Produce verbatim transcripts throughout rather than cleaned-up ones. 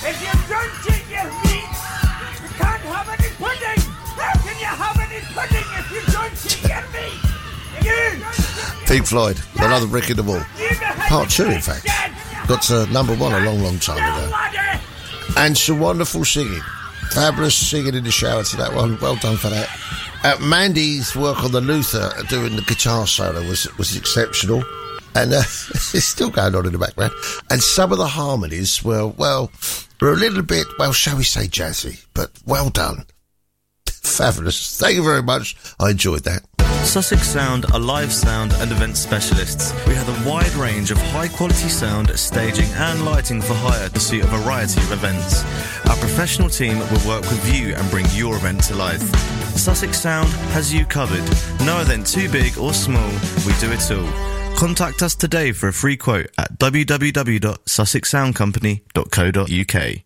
If you don't eat your meat, you can't have any pudding. How can you have any pudding if you don't eat your meat? You! Pink Floyd, another brick in the wall. Part two, in fact. Got to number one a long, long time ago. And some wonderful singing. Fabulous singing in the shower to that one. Well done for that. Uh, Mandy's work on the Luther doing the guitar solo was was exceptional. And uh, it's still going on in the background. And some of the harmonies were, well, were a little bit, well, shall we say jazzy. But well done. Fabulous. Thank you very much. I enjoyed that. Sussex Sound are live sound and event specialists. We have a wide range of high-quality sound, staging and lighting for hire to suit a variety of events. Our professional team will work with you and bring your event to life. Sussex Sound has you covered. No event too big or small, we do it all. Contact us today for a free quote at w w w dot sussex sound company dot co dot u k.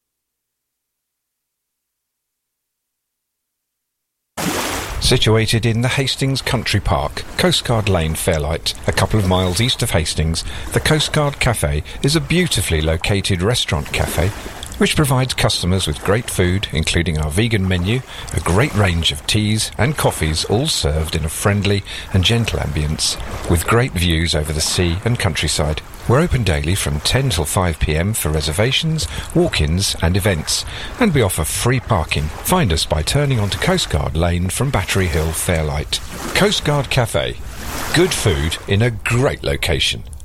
Situated in the Hastings Country Park, Coastguard Lane, Fairlight, a couple of miles east of Hastings, the Coastguard Cafe is a beautifully located restaurant cafe which provides customers with great food, including our vegan menu, a great range of teas and coffees, all served in a friendly and gentle ambience, with great views over the sea and countryside. We're open daily from ten till five p m for reservations, walk-ins and events, and we offer free parking. Find us by turning onto Coastguard Lane from Battery Hill, Fairlight. Coastguard Cafe. Good food in a great location.